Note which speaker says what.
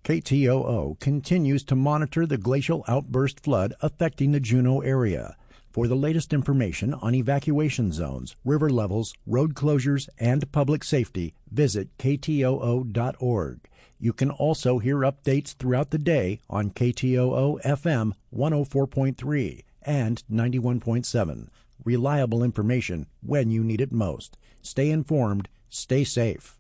Speaker 1: KTOO continues to monitor the glacial outburst flood affecting the Juneau area. For the latest information on evacuation zones, river levels, road closures, and public safety, visit ktoo.org. You can also hear updates throughout the day on KTOO FM 104.3 and 91.7. Reliable information when you need it most. Stay informed, stay safe.